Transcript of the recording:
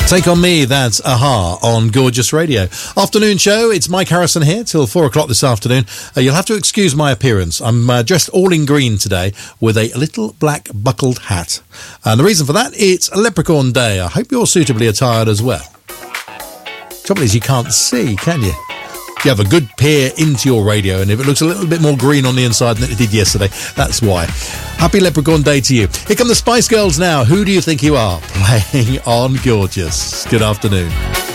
Take On Me, that's Aha on Gorgeous Radio. Afternoon show, it's Mike Harrison here till 4 o'clock this afternoon. You'll have to excuse my appearance. I'm dressed all in green today with a little black buckled hat. And the reason for that, it's Leprechaun Day. I hope you're suitably attired as well. Trouble is you can't see, can you? You have a good peer into your radio, and if it looks a little bit more green on the inside than it did yesterday, that's why. Happy Leprechaun Day to you. Here come the Spice Girls now. Who do you think you are? Playing on Gorgeous. Good afternoon.